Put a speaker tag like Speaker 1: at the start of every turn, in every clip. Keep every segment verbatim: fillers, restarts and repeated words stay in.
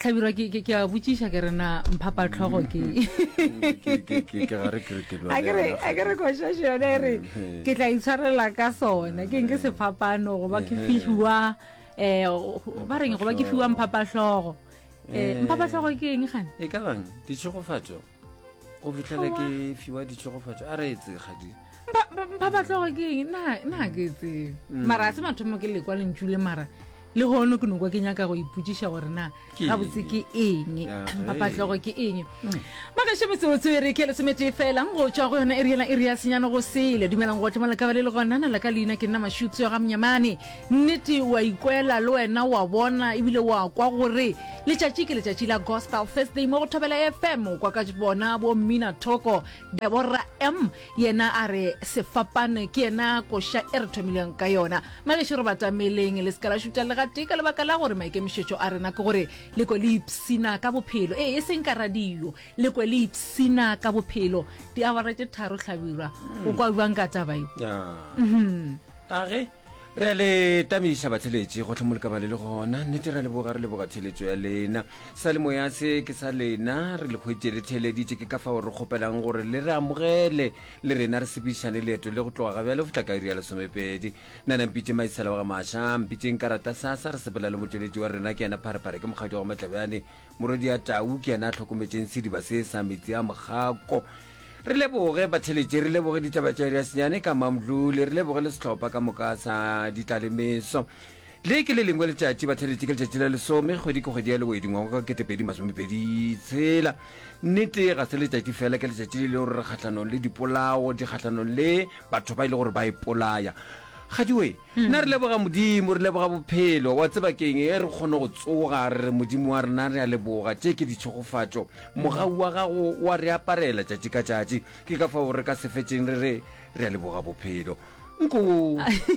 Speaker 1: Tlhabirwa ke ke a botšiša ke rena mphapa tlhogo ke
Speaker 2: ke ga re ke ke
Speaker 1: a kere a kere go shasha yone re ke tla itshwarela ka sona ke nke sefapano go ba ke fiwa eh ba reng go ba ke fiwa mphapa tlhogo eh mphapa tlhogo ke eng gane
Speaker 2: e ka bang di tshogofatso go fitlhela ke fiwa di tshogofatso a re etse gadi
Speaker 1: mphapa tlhogo ke eng na na ke tse mara se mathomo ke le kwa lentsule mara le hono ke no kwa ke nyaka go iputšiša gore na ga botse ke eng mphapa tlhogo ke eng maka shebetse o tsere ke le semetse fela ngo tswa go yona area la area senyana go sele dumelang go tlamala ka ba le le gona na la ka leina ke nna mashutso ga mnyamane nnete wa ikwela le wena wa bona ebile wa kwa gore le tšatši ke le tšatši la gospel thursday mo go thobela F M kwa ka bona bo Mina Thoko Deborah M yena a re sefapane ke yena koša e re thomileng ka yona magesho re batameleng le skala shuta le ga tika le baka la gore maikemišetšo a rena ke gore le ko le ipsina ka bophelo e e seng ka radio le ko le ipsina ka bophelo di awara tše tharo Tlhabirwa o kwa buang ka taba eo
Speaker 2: mhm a ge re le tamiša batheletše go tlhomole ka bale le gona nnete ra le boga re le boga theletšo ya lena sa le moya se ke sa lena re le kgwetše re theleditše ke ka fao re kgopelang gore le re amogele le rena re sepišane leeto le go tloga gabja le fotla ka iri ya lesomepedi nana mpitše maisala wa ga maša mpitšeng karata sasa re sepela le motšweletši wa rena ke yana pharepare ke mokgadi wa matlabjane morodi ya tau ke yana a tlhokometšeng sediba se sa metsi a mogako re leboge batheletše re leboge ditaba tša ria senyane ka mamdlule re leboge le sehlopha ka moka sa ditlalemeso le ke le lengwe letšatši batheletše ke letšatši la lesome kgwedi ke kgwedi ya lewedingwago ka ketepedi masomepedi tshela nnete ga se letšatši fela ke letšatši le le gore re kgatlhanong le dipolao di kgatlhanong le batho ba ile gore ba ipolaya gadiwe nna re leboga modimo re leboga bophelo wa tsebakeng e re kgone go tsoga re modimo wa rena re a leboga tše ke ditšhogofatšo mogau wa gago wa re aparela tšatši ka tšatši ke ka fao re ka sefetšeng re re re a leboga bophelo nko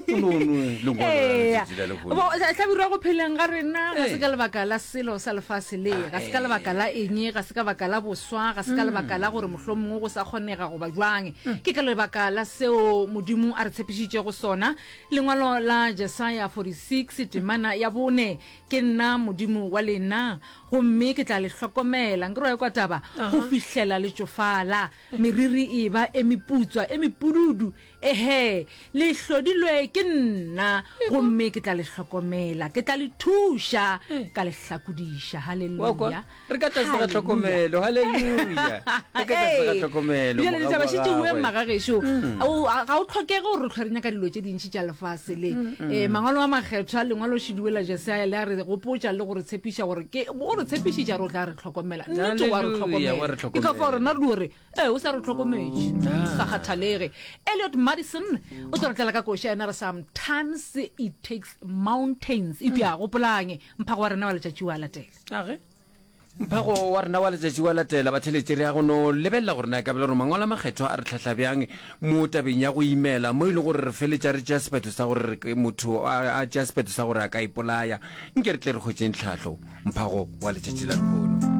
Speaker 1: Tlhabirwa go pheleng ga rena ga se ka lebaka la selo sa lefase le ga se ka lebaka la eng ga se ka lebaka la boswa ga se ka lebaka la gore mohlomongwe go sa kgonega go ba jwang ke ka lebaka la seo modimo a re tshepišitše go sona lengwalo la Jesaja forty-six temana ya bone ke nna modimo wa lena gomme ke tla le hlokomela nke roe kwa taba go fihlela le tšofala meriri e ba e meputswa e mepududu ehe le hlodilwe ke nna gomme ke tla le hlokomela ke tla le thuša ka le hlakodiša halleluja
Speaker 2: re ka tla se tlhokomelo halleluja re ka tla se tlhokomelo
Speaker 1: ya le taba shitse we magagesho ga o tlhokege gore tlhorenya ka dilo tše dintši tša lefase le eh mangwalo a makgetho lengwalo shiduela Jesaja le re gopotša le gore tshepiša gore ke go re tshepišitša re tla re tlhokomela nnete wa re tlhokomela ke ka fao rena re gore eh o sa re tlhokometše sa kgathalege Elliot Madison o tlo re tlela ka koša ena re sometimes it takes mountains if ya gopolange mphago wa rena wa letšatši wa latela
Speaker 2: age mphago wa rena wa letšatši wa latela batheletše re ya go no lebelela gore na ka bela gore mangwalo a makgetho a re tlhatlha bjang mo tabeng ya go imela mo e le gore re feletša re tša sephetho sa gore motho a tša sephetho sa gore a ka ipolaya nke re tle re kgwetšeng tlhahlo mphago wa letšatši la lehono.